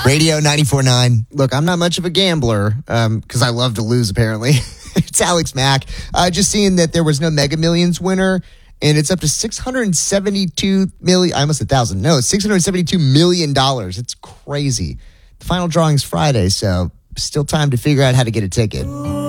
Radio 94.9. Look, I'm not much of a gambler because I love to lose, apparently. It's Alex Mack. Just seeing that there was no Mega Millions winner, and it's up to $672 million. I almost $1,000. No, $672 million. It's crazy. The final drawing's Friday, so still time to figure out how to get a ticket.